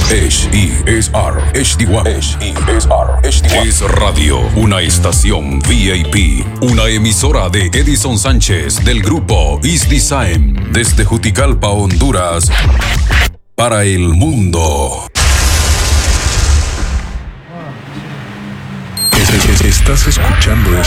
HESR HD1. HESR HD1. Es Radio, una estación VIP, una emisora de Edison Sánchez del grupo East Design, desde Juticalpa, Honduras, para el mundo. Estás escuchando